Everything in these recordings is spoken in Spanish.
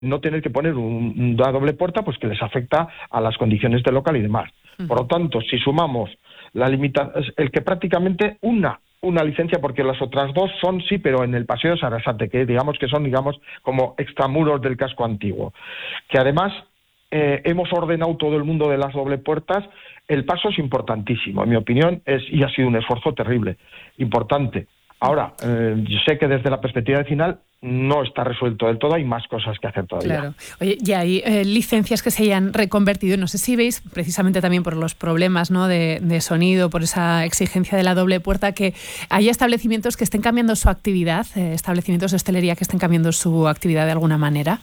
no tener que poner una doble puerta, pues que les afecta a las condiciones del local y demás. Por lo tanto, si sumamos la el que prácticamente una licencia, porque las otras dos son sí, pero en el Paseo de Sarasate, que digamos que son como extramuros del casco antiguo, que además hemos ordenado todo el mundo de las doble puertas. El paso es importantísimo, en mi opinión, y ha sido un esfuerzo terrible, importante. Ahora, yo sé que desde la perspectiva vecinal no está resuelto del todo, hay más cosas que hacer todavía. Claro. Oye, ya hay licencias que se hayan reconvertido, no sé si veis, precisamente también por los problemas, ¿no?, de sonido, por esa exigencia de la doble puerta, que haya establecimientos que estén cambiando su actividad, establecimientos de hostelería que estén cambiando su actividad de alguna manera.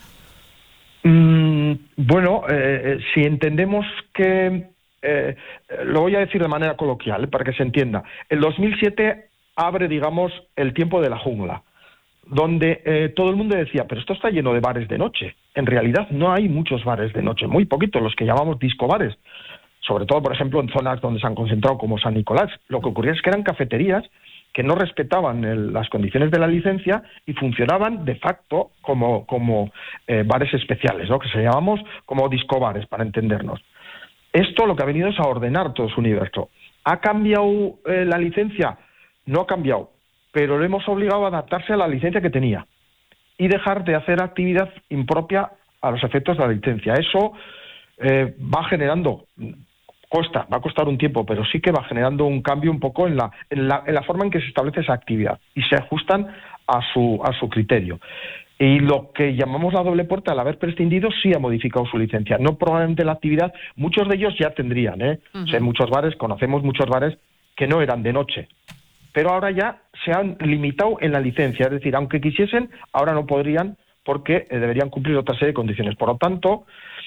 Bueno, si entendemos que... lo voy a decir de manera coloquial, para que se entienda. El 2007 abre, digamos, el tiempo de la jungla, donde todo el mundo decía, pero esto está lleno de bares de noche. En realidad no hay muchos bares de noche, muy poquitos, los que llamamos discobares, sobre todo, por ejemplo, en zonas donde se han concentrado como San Nicolás. Lo que ocurría es que eran cafeterías que no respetaban las condiciones de la licencia y funcionaban de facto como bares especiales, ¿no?, que se llamamos como discobares, para entendernos. Esto lo que ha venido es a ordenar todo su universo. ¿Ha cambiado la licencia? No ha cambiado, pero le hemos obligado a adaptarse a la licencia que tenía y dejar de hacer actividad impropia a los efectos de la licencia. Eso va generando, va a costar un tiempo, pero sí que va generando un cambio un poco en la forma en que se establece esa actividad y se ajustan a su criterio. Y lo que llamamos la doble puerta, al haber prescindido, sí ha modificado su licencia. No probablemente la actividad, muchos de ellos ya tendrían, O sea, en muchos bares, conocemos muchos bares que no eran de noche, pero ahora ya se han limitado en la licencia, es decir, aunque quisiesen, ahora no podrían porque deberían cumplir otra serie de condiciones. Por lo tanto,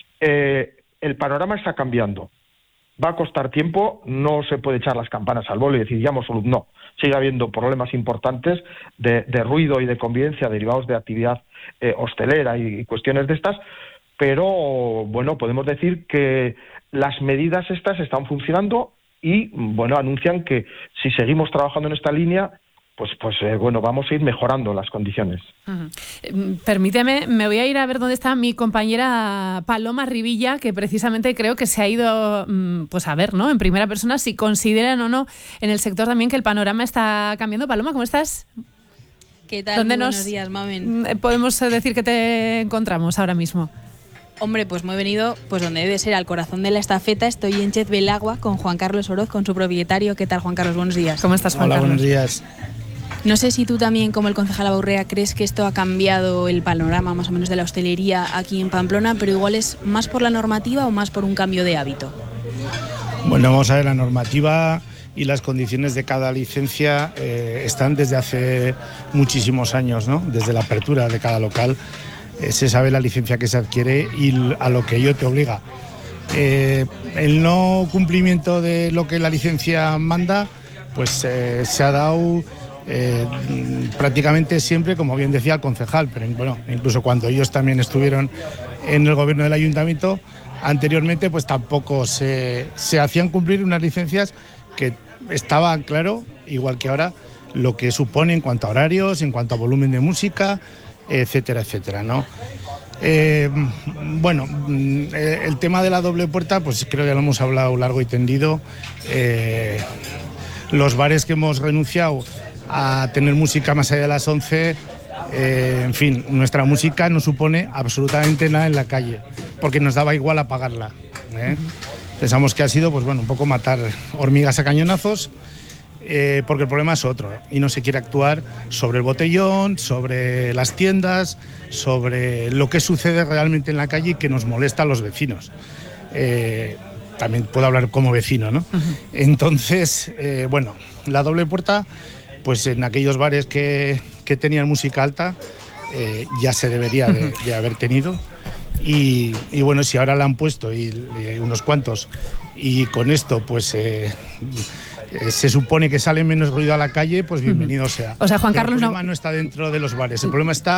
el panorama está cambiando. Va a costar tiempo, no se puede echar las campanas al vuelo y decir, ya hemos solucionado. No, sigue habiendo problemas importantes de ruido y de convivencia derivados de actividad hostelera y cuestiones de estas, pero bueno, podemos decir que las medidas estas están funcionando y bueno, anuncian que si seguimos trabajando en esta línea, pues bueno, vamos a ir mejorando las condiciones. Permíteme, me voy a ir a ver dónde está mi compañera Paloma Rivilla, que precisamente creo que se ha ido pues a ver, ¿no?, en primera persona, si consideran o no en el sector también que el panorama está cambiando. Paloma, ¿cómo estás? ¿Qué tal? Buenos días, Mamen. ¿Podemos decir que te encontramos ahora mismo? Hombre, pues me he venido pues donde debe ser, al corazón de la estafeta. Estoy en Chez Belagua con Juan Carlos Oroz, con su propietario. ¿Qué tal, Juan Carlos? Buenos días. ¿Cómo estás, Juan Carlos? Hola, buenos días. No sé si tú también, como el concejal Abaurrea, crees que esto ha cambiado el panorama más o menos de la hostelería aquí en Pamplona, pero igual es más por la normativa o más por un cambio de hábito. Bueno, vamos a ver, la normativa y las condiciones de cada licencia están desde hace muchísimos años, ¿no? Desde la apertura de cada local se sabe la licencia que se adquiere y a lo que ello te obliga. El no cumplimiento de lo que la licencia manda, pues se ha dado prácticamente siempre, como bien decía el concejal, pero bueno, incluso cuando ellos también estuvieron en el gobierno del ayuntamiento anteriormente, pues tampoco se hacían cumplir unas licencias que estaban claro, igual que ahora, lo que supone en cuanto a horarios, en cuanto a volumen de música, etcétera, etcétera, ¿no? Bueno, el tema de la doble puerta, pues creo que lo hemos hablado largo y tendido. Los bares que hemos renunciado a tener música más allá de las 11, en fin, nuestra música no supone absolutamente nada en la calle, porque nos daba igual apagarla, Pensamos que ha sido, pues bueno, un poco matar hormigas a cañonazos, porque el problema es otro, y no se quiere actuar sobre el botellón, sobre las tiendas, sobre lo que sucede realmente en la calle y que nos molesta a los vecinos. También puedo hablar como vecino, ¿no? Entonces, bueno, la doble puerta, pues en aquellos bares que tenían música alta, ya se debería de haber tenido. Y bueno, si ahora la han puesto y unos cuantos, y con esto pues se supone que sale menos ruido a la calle, pues bienvenido sea. O sea, Juan Carlos, el problema no está dentro de los bares, el problema está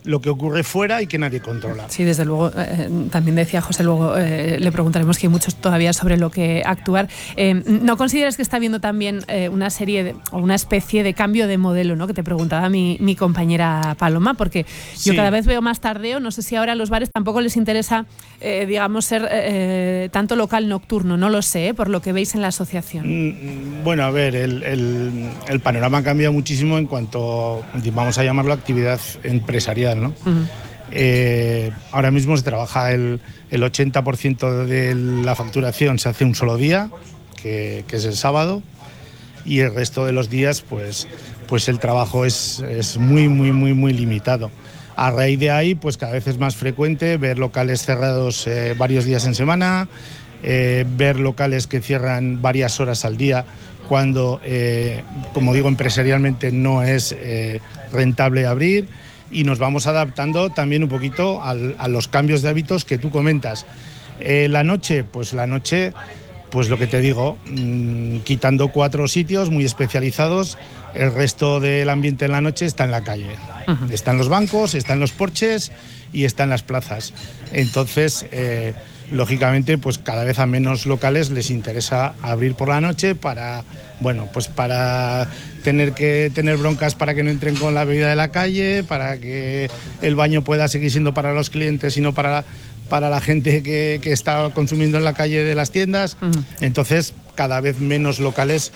lo que ocurre fuera y que nadie controla. Sí, desde luego, también decía José, luego le preguntaremos, que hay muchos todavía sobre lo que actuar. ¿No consideras que está habiendo también una serie o una especie de cambio de modelo, ¿no?, que te preguntaba mi compañera Paloma? Porque yo cada vez veo más tardeo, no sé si ahora a los bares tampoco les interesa, digamos, ser tanto local nocturno, no lo sé, por lo que veis en la asociación. Bueno, a ver, el panorama ha cambiado muchísimo en cuanto, vamos a llamarlo, actividad empresarial, ¿no? Ahora mismo se trabaja el 80% de la facturación se hace un solo día, que es el sábado, y el resto de los días pues el trabajo es muy limitado. A raíz de ahí, pues cada vez es más frecuente ver locales cerrados varios días en semana, ver locales que cierran varias horas al día cuando, como digo, empresarialmente no es rentable abrir, y nos vamos adaptando también un poquito a los cambios de hábitos que tú comentas. La noche, pues lo que te digo, quitando 4 sitios muy especializados, el resto del ambiente en la noche está en la calle. Están los bancos, están los porches y están las plazas. Entonces, lógicamente, pues cada vez a menos locales les interesa abrir por la noche para tener broncas para que no entren con la bebida de la calle, para que el baño pueda seguir siendo para los clientes y no para la gente que está consumiendo en la calle de las tiendas. Entonces, cada vez menos locales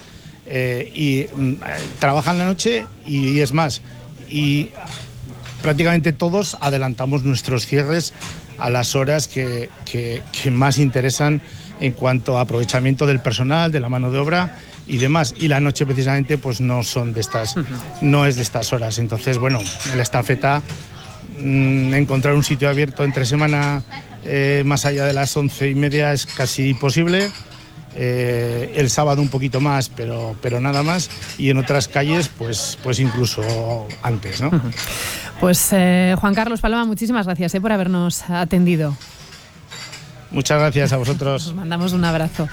trabajan la noche, y es más, y prácticamente todos adelantamos nuestros cierres a las horas que más interesan en cuanto a aprovechamiento del personal, de la mano de obra y demás. Y la noche precisamente pues no es de estas horas. Entonces, bueno, en la estafeta, encontrar un sitio abierto entre semana más allá de las 11:30 es casi imposible. El sábado un poquito más, pero nada más, y en otras calles pues incluso antes, ¿no? Pues Juan Carlos, Paloma, muchísimas gracias por habernos atendido. Muchas gracias a vosotros. Os mandamos un abrazo.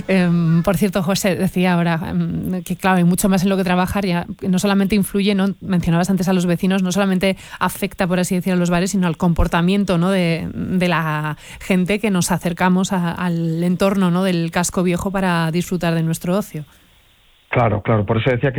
Por cierto, José, decía ahora que claro, hay mucho más en lo que trabajar, ya no solamente influye, ¿no?, mencionabas antes a los vecinos, no solamente afecta, por así decir, a los bares, sino al comportamiento, ¿no?, de la gente que nos acercamos al entorno, ¿no?, del casco viejo para disfrutar de nuestro ocio. Claro, por eso decía que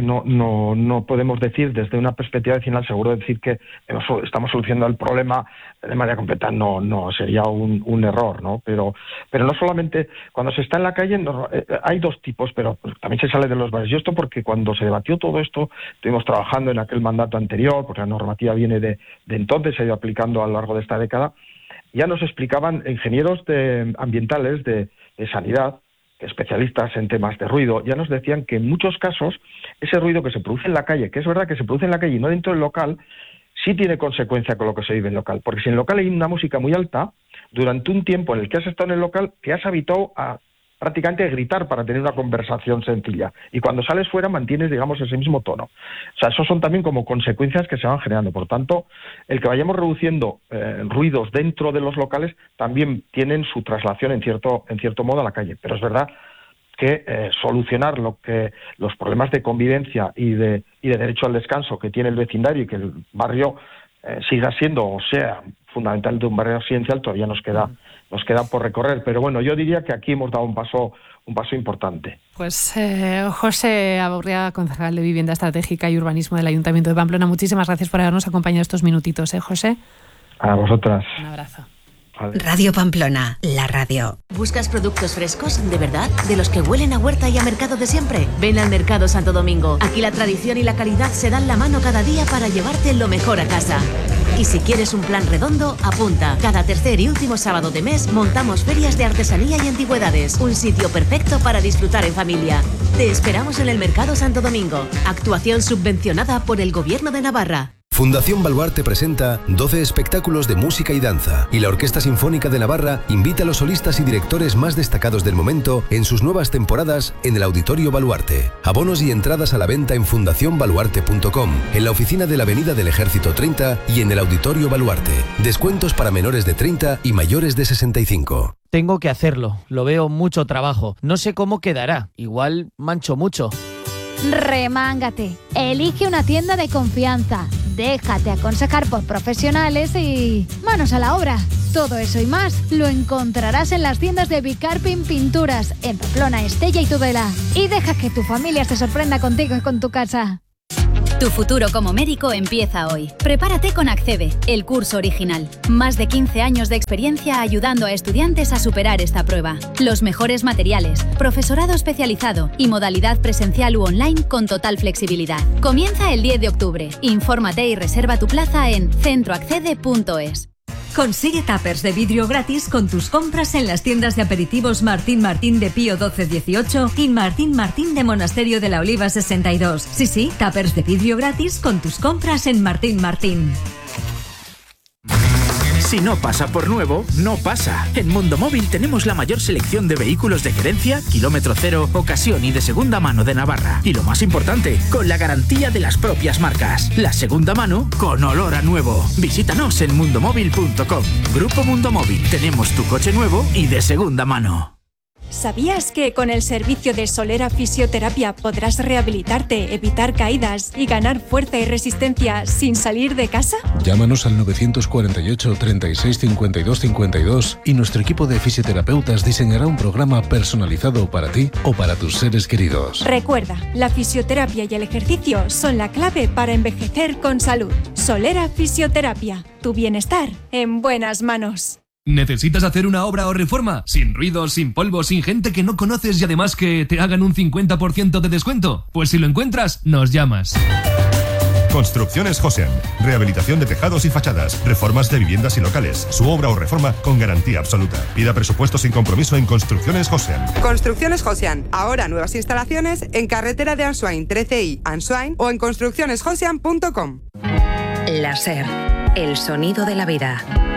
no podemos decir desde una perspectiva vecinal, seguro decir que estamos solucionando el problema de manera completa, no sería un error, ¿no? Pero no solamente cuando se está en la calle, hay 2 tipos, pero también se sale de los bares. Yo esto porque cuando se debatió todo esto, estuvimos trabajando en aquel mandato anterior, porque la normativa viene de entonces, se ha ido aplicando a lo largo de esta década, ya nos explicaban ingenieros ambientales de sanidad, especialistas en temas de ruido, ya nos decían que en muchos casos ese ruido que se produce en la calle, que es verdad que se produce en la calle y no dentro del local, sí tiene consecuencia con lo que se vive en el local, porque si en el local hay una música muy alta, durante un tiempo en el que has estado en el local te has habituado a prácticamente gritar para tener una conversación sencilla, y cuando sales fuera mantienes, digamos, ese mismo tono. O sea, esos son también como consecuencias que se van generando. Por tanto, el que vayamos reduciendo ruidos dentro de los locales también tienen su traslación en cierto modo a la calle, pero es verdad que solucionar los problemas de convivencia y de derecho al descanso que tiene el vecindario, y que el barrio siga siendo o sea fundamentalmente un barrio residencial, todavía nos queda por recorrer, pero bueno, yo diría que aquí hemos dado un paso importante. Pues José Abaurrea, concejal de Vivienda Estratégica y Urbanismo del Ayuntamiento de Pamplona, muchísimas gracias por habernos acompañado estos minutitos, José. A vosotras. Un abrazo. Vale. Radio Pamplona, la radio. ¿Buscas productos frescos, de verdad? ¿De los que huelen a huerta y a mercado de siempre? Ven al Mercado Santo Domingo. Aquí la tradición y la calidad se dan la mano cada día para llevarte lo mejor a casa. Y si quieres un plan redondo, apunta. Cada tercer y último sábado de mes montamos ferias de artesanía y antigüedades. Un sitio perfecto para disfrutar en familia. Te esperamos en el Mercado Santo Domingo. Actuación subvencionada por el Gobierno de Navarra. Fundación Baluarte presenta 12 espectáculos de música y danza, y la Orquesta Sinfónica de Navarra invita a los solistas y directores más destacados del momento en sus nuevas temporadas en el Auditorio Baluarte. Abonos y entradas a la venta en fundacionbaluarte.com, en la oficina de la Avenida del Ejército 30 y en el Auditorio Baluarte. Descuentos para menores de 30 y mayores de 65. Tengo que hacerlo, lo veo mucho trabajo. No sé cómo quedará, igual mancho mucho. Remángate. Elige una tienda de confianza. déjate aconsejar por profesionales y manos a la obra. Todo eso y más lo encontrarás en las tiendas de Bicarpin Pinturas, en Pamplona, Estella y Tudela. Y deja que tu familia se sorprenda contigo y con tu casa. Tu futuro como médico empieza hoy. Prepárate con Accede, el curso original. Más de 15 años de experiencia ayudando a estudiantes a superar esta prueba. Los mejores materiales, profesorado especializado y modalidad presencial u online con total flexibilidad. Comienza el 10 de octubre. Infórmate y reserva tu plaza en centroaccede.es. Consigue tuppers de vidrio gratis con tus compras en las tiendas de aperitivos Martín Martín de Pío 1218 y Martín Martín de Monasterio de la Oliva 62. Sí, tuppers de vidrio gratis con tus compras en Martín Martín. Si no pasa por nuevo, no pasa. En Mundo Móvil tenemos la mayor selección de vehículos de gerencia, kilómetro cero, ocasión y de segunda mano de Navarra. Y lo más importante, con la garantía de las propias marcas. La segunda mano con olor a nuevo. Visítanos en mundomóvil.com. Grupo Mundo Móvil. Tenemos tu coche nuevo y de segunda mano. ¿Sabías que con el servicio de Solera Fisioterapia podrás rehabilitarte, evitar caídas y ganar fuerza y resistencia sin salir de casa? Llámanos al 948 36 52 52 y nuestro equipo de fisioterapeutas diseñará un programa personalizado para ti o para tus seres queridos. Recuerda, la fisioterapia y el ejercicio son la clave para envejecer con salud. Solera Fisioterapia, tu bienestar en buenas manos. ¿Necesitas hacer una obra o reforma? Sin ruido, sin polvo, sin gente que no conoces y además que te hagan un 50% de descuento. Pues si lo encuentras, nos llamas. Construcciones Josian. Rehabilitación de tejados y fachadas. Reformas de viviendas y locales. Su obra o reforma con garantía absoluta. Pida presupuesto sin compromiso en Construcciones Josian. Construcciones Josian. Ahora nuevas instalaciones en carretera de Answain 13i, Answain o en construccionesjosian.com. La SER. El sonido de la vida.